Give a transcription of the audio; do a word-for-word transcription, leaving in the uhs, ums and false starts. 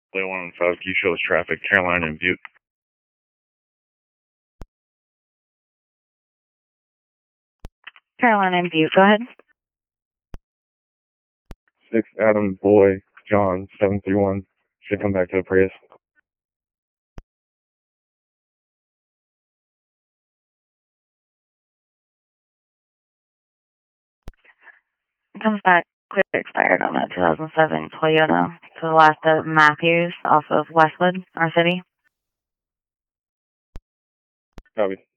Play one on five Q shows traffic, Carolina and Butte. Carolina and Butte, go ahead. Six Adam Boy John seven three one. Should come back to the Prius. It comes back clear expired on a two thousand seven Toyota to the last of Matthews off of Westwood, our city. Copy.